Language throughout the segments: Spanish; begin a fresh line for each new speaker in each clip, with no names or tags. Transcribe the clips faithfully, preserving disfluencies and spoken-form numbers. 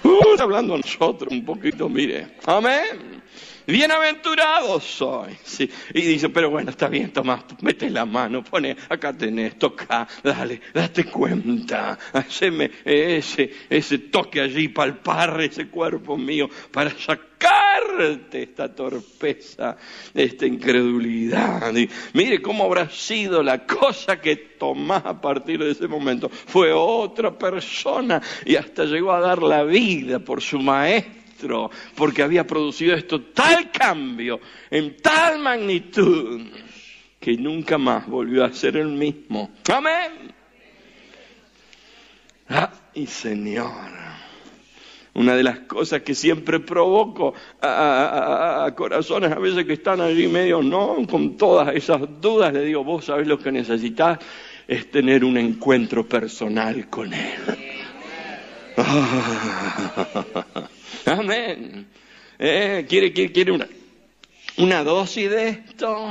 Uh, está hablando a nosotros un poquito, mire. Amén. Bienaventurados soy. Sí. Y dice, pero bueno, está bien, toma, mete la mano, pone, acá tenés, toca, dale, date cuenta, haceme ese, ese toque allí, palpar ese cuerpo mío para sacarte esta torpeza, esta incredulidad. Y mire cómo habrá sido la cosa que tomás a partir de ese momento. Fue otra persona y hasta llegó a dar la vida por su maestro, porque había producido esto tal cambio, en tal magnitud, que nunca más volvió a ser el mismo. Amén. Ay, Señor. Una de las cosas que siempre provoco a, a, a corazones a veces que están allí medio, no, con todas esas dudas, le digo, vos sabés lo que necesitas, es tener un encuentro personal con Él. Amén. Eh, ¿Quiere, quiere, quiere una, una dosis de esto?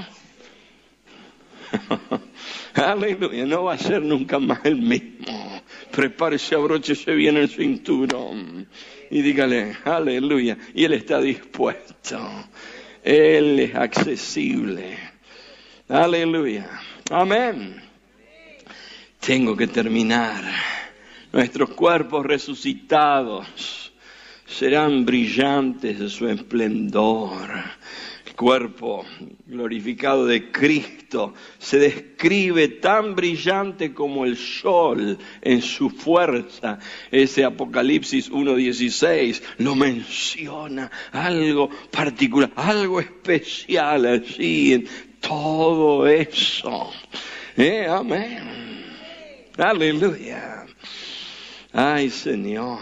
Aleluya, no va a ser nunca más el mismo. Prepárese, abróchese bien el cinturón y dígale, aleluya. Y Él está dispuesto. Él es accesible. Aleluya. Amén. Tengo que terminar. Nuestros cuerpos resucitados serán brillantes de su esplendor. El cuerpo glorificado de Cristo se describe tan brillante como el sol en su fuerza. Ese Apocalipsis uno dieciséis lo menciona, algo particular, algo especial allí en todo eso. ¿Eh? Amén. Aleluya. Ay, Señor.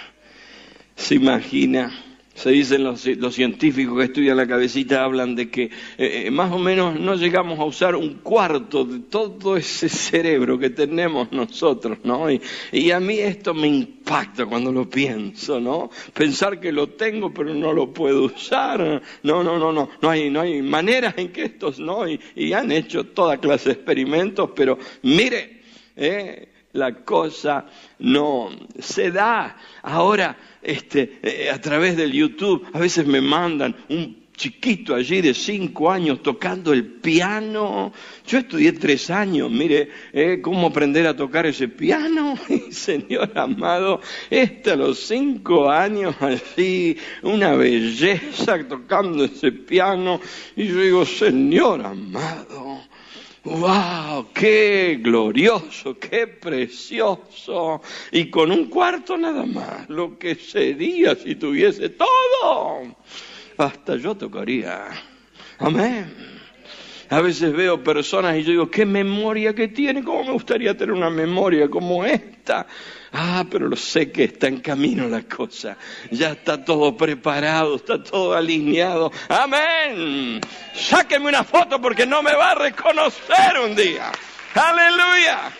Se imagina, se dicen los, los científicos que estudian la cabecita, hablan de que eh, más o menos no llegamos a usar un cuarto de todo ese cerebro que tenemos nosotros, ¿no? Y, y a mí esto me impacta cuando lo pienso, ¿no? Pensar que lo tengo pero no lo puedo usar. No, no, no, no, no hay, no hay maneras en que estos, ¿no? Y, y han hecho toda clase de experimentos, pero mire, eh, la cosa no se da. Ahora, este, eh, a través del YouTube, a veces me mandan un chiquito allí de cinco años tocando el piano. Yo estudié tres años, mire, eh, cómo aprender a tocar ese piano. Y, Señor amado, este a los cinco años así, una belleza tocando ese piano. Y yo digo, Señor amado, ¡wow! ¡Qué glorioso! ¡Qué precioso! Y con un cuarto nada más, lo que sería si tuviese todo. Hasta yo tocaría. Amén. A veces veo personas y yo digo, ¿qué memoria que tiene? ¿Cómo me gustaría tener una memoria como esta? Ah, pero lo sé que está en camino la cosa. Ya está todo preparado, está todo alineado. ¡Amén! Sáquenme una foto porque no me va a reconocer un día. ¡Aleluya!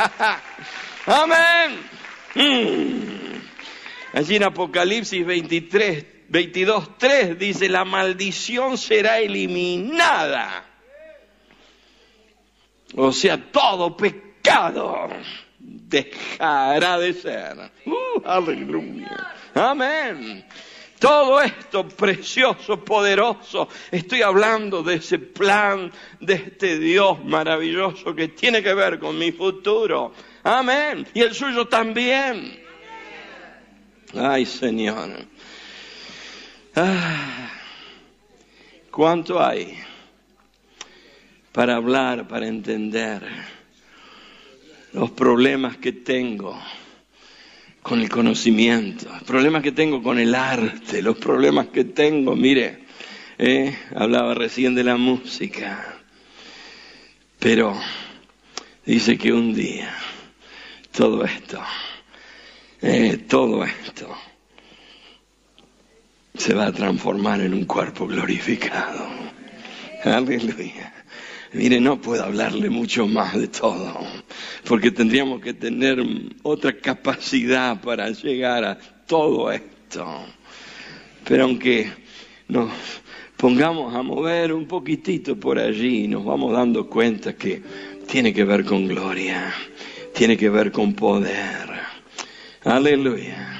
¡Amén! Mm. Allí en Apocalipsis veintitrés, veintidós, tres dice, la maldición será eliminada. O sea, todo pecado dejará de ser. Uh, aleluya. Amén. Todo esto precioso, poderoso, estoy hablando de ese plan, de este Dios maravilloso que tiene que ver con mi futuro. Amén. Y el suyo también. Ay, Señor. Ah, ¿cuánto hay para hablar, para entender los problemas que tengo con el conocimiento, los problemas que tengo con el arte, los problemas que tengo, mire, eh, hablaba recién de la música, pero dice que un día todo esto, eh, todo esto se va a transformar en un cuerpo glorificado. Aleluya. Mire, no puedo hablarle mucho más de todo, porque tendríamos que tener otra capacidad para llegar a todo esto. Pero aunque nos pongamos a mover un poquitito por allí, nos vamos dando cuenta que tiene que ver con gloria, tiene que ver con poder. Aleluya.